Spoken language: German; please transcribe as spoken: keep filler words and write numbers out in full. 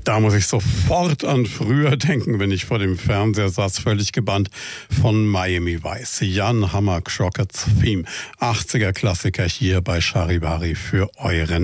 Da muss ich sofort an früher denken, wenn ich vor dem Fernseher saß, völlig gebannt von Miami Vice. Jan Hammer Crockett's Theme. achtziger Klassiker hier bei Charivari für euren